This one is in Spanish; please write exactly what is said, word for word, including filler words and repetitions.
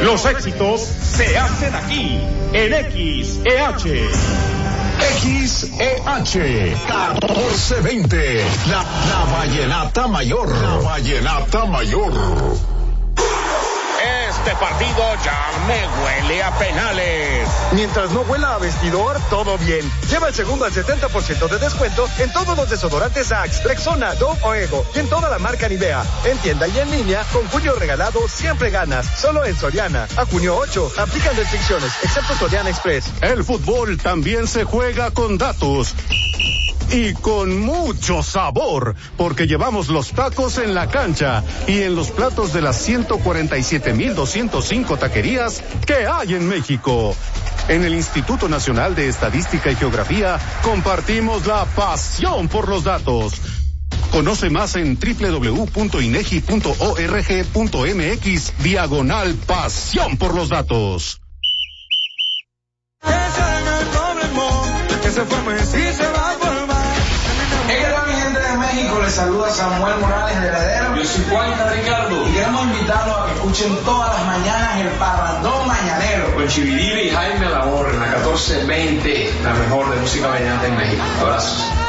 Los éxitos se hacen aquí, en X E H. X E H catorce veinte, la, la Vallenata Mayor. La Vallenata Mayor. Este partido ya me huele a penales. Mientras no huela a vestidor, todo bien. Lleva el segundo al setenta por ciento de descuento en todos los desodorantes Axe, Rexona, Dove o Ego y en toda la marca Nivea. En tienda y en línea, con junio regalado siempre ganas. Solo en Soriana. A junio ocho, aplican restricciones, excepto Soriana Express. El fútbol también se juega con datos. Y con mucho sabor, porque llevamos los tacos en la cancha y en los platos de las ciento cuarenta y siete mil doscientos cinco taquerías que hay en México. En el Instituto Nacional de Estadística y Geografía compartimos la pasión por los datos. Conoce más en doble u doble u doble u punto inegi punto org punto mx diagonal pasión por los datos. Hola mi gente de México, les saluda Samuel Morales de Heredero. Yo soy Juan Ricardo. Y queremos invitarlos a que escuchen todas las mañanas el Parrandón Mañanero. Con Chividiri y Jaime Labor en la catorce veinte, la mejor de música vallenata en México. Abrazos.